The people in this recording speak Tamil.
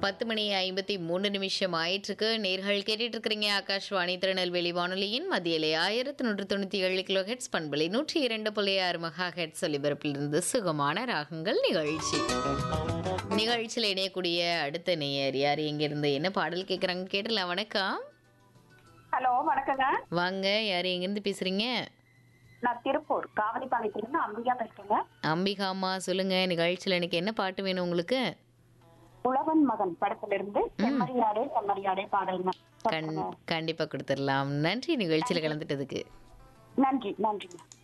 10 மணி 53 ஆயிட்டிருக்கு. நேர்கள் கேட்டுட்டு இருக்கிறீங்க ஆகாஷ்வாணி திருநெல்வேலி வானொலியின் மத்தியிலே 1197 கிலோ ஹெட்ஸ் பண்பலை 102.6 மெகா ஹெட்ஸ் ஒலிபரப்பிலிருந்து சுகமான ராகங்கள் நிகழ்ச்சி. நிகழ்ச்சியில் இணையக்கூடிய அடுத்த நேயர் யார், எங்கிருந்து என்ன பாடல் கேட்குறாங்க கேட்டலாம். வணக்கம். ஹலோ, வணக்கங்க. வாங்க, யார் எங்கிருந்து பேசுறீங்க? நான் திருப்பூர் காவலிப்பாளையத்திலிருந்து அம்பிகா பேசுறேங்க. அம்பிகாமா, சொல்லுங்க. நிகழ்ச்சியில் எனக்கு என்ன பாட்டு வேணும் உங்களுக்கு? உழவன் மகன் படத்திலிருந்து செம்மறியாடே செம்மறியாடே பாடல்ங்க. கண்டிப்பா கொடுத்துடலாம். நன்றி நிகழ்ச்சியில் கலந்துட்டதுக்கு. நன்றி நன்றிங்க.